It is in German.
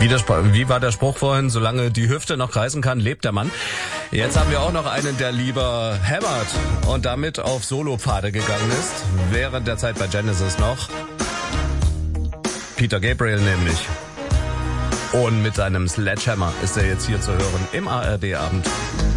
Wie war der Spruch vorhin? Solange die Hüfte noch kreisen kann, lebt der Mann. Jetzt haben wir auch noch einen, der lieber hämmert und damit auf Solopfade gegangen ist. Während der Zeit bei Genesis noch. Peter Gabriel nämlich. Und mit seinem Sledgehammer ist er jetzt hier zu hören im ARD-Abend.